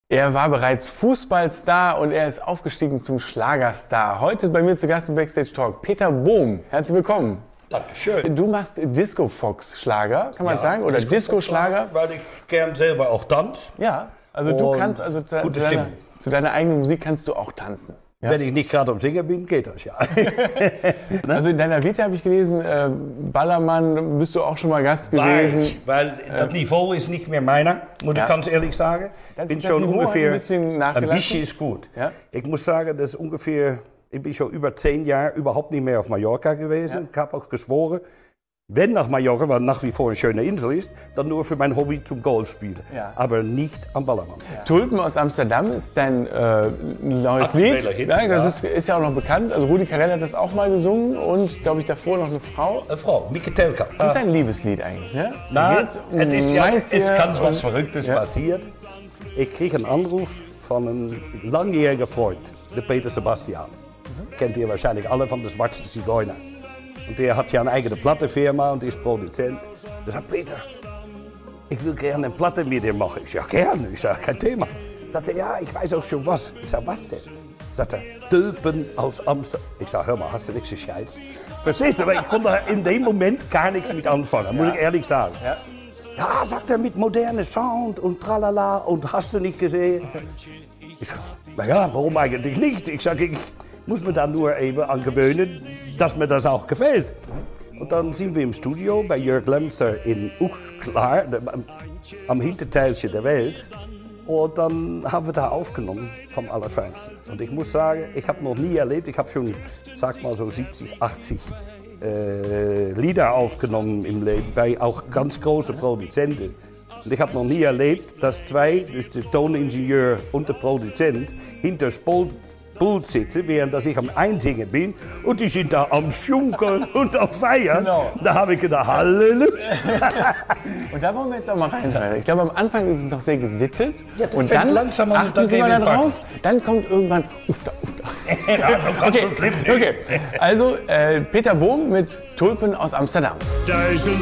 Er war bereits Fußballstar und er ist aufgestiegen zum Schlagerstar. Heute ist bei mir zu Gast im Backstage Talk Peter Bohm. Herzlich willkommen. Dankeschön. Du machst Disco-Fox-Schlager, kann man sagen? Oder Disco-Schlager? Weil ich gern selber auch tanze. Ja, also du kannst, also zu deiner eigenen Musik kannst du auch tanzen. Ja? Wenn ich nicht gerade am Singen bin, geht das ja. Also in deiner Vita habe ich gelesen, Ballermann, bist du auch schon mal Gast gewesen. Weil das Niveau ist nicht mehr meiner, muss ich ganz ehrlich sagen. Das bin schon schon ungefähr ein bisschen nachgelassen. Ein bisschen ist gut. Ja? Ich muss sagen, das ist ungefähr, ich bin schon über 10 Jahre überhaupt nicht mehr auf Mallorca gewesen. Ja. Ich habe auch geschworen, wenn nach Mallorca, weil nach wie vor eine schöne Insel ist, dann nur für mein Hobby zum Golfspielen. Ja. Aber nicht am Ballermann. Ja. Tulpen aus Amsterdam ist dein neues Lied. Ja, das ist ja auch noch bekannt. Also Rudi Carrell hat das auch mal gesungen und, glaube ich, davor noch eine Frau. Eine Frau, Mieke Telka. Das ist ein Liebeslied eigentlich, ne? Na, es kann was Verrücktes passiert. Ich kriege einen Anruf von einem langjährigen Freund, der Peter Sebastian. Kennt ihr wahrscheinlich alle von der Schwarze Zigeuner. Und der hat ja eine eigene Plattenfirma und ist Produzent. Der sagt, Peter, ich will gerne eine Platte mit dir machen. Ich sage, gerne. Ich sage, kein Thema. Sagt er, ja, ich weiß auch schon was. Ich sage, was denn? Sagt er, Tulpen aus Amsterdam. Ich sage, hör mal, hast du nichts gescheit? Verstehst du? Aber ich konnte in dem Moment gar nichts mit anfangen, muss ich ehrlich sagen. Ja, sagt er, mit modernem Sound und tralala und hast du nicht gesehen? Ich sage, naja, warum eigentlich nicht? Ich sage, ich muss mir da nur eben angewöhnen, dass mir das auch gefällt. Und dann sind wir im Studio bei Jörg Lemster in Uxklar, am Hinterteilchen der Welt. Und dann haben wir da aufgenommen vom Allerfeinsten. Und ich muss sagen, ich habe noch nie erlebt, ich habe schon, sag mal so 70, 80 Lieder aufgenommen im Leben, bei auch ganz großen Produzenten. Und ich habe noch nie erlebt, dass zwei, dus der Toningenieur und der Produzent, hinter Pult sitzen, während ich am Einsingen bin und die sind da am Schunkeln und am Feiern. Genau. Da habe ich gedacht, Halleluja. Und da wollen wir jetzt auch mal rein. Ich glaube, am Anfang ist es noch sehr gesittet. Ja, und dann langsam achten Sie mal da drauf. Dann kommt irgendwann Ufta. Okay. Also Peter Bohm mit Tulpen aus Amsterdam.